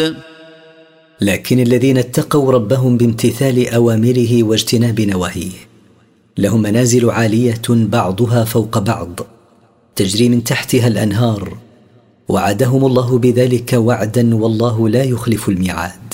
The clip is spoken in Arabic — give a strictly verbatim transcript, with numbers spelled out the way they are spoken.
لكن الذين اتقوا ربهم بامتثال أوامره واجتناب نواهيه لهم منازل عالية بعضها فوق بعض تجري من تحتها الأنهار، وعدهم الله بذلك وعدا والله لا يخلف الميعاد.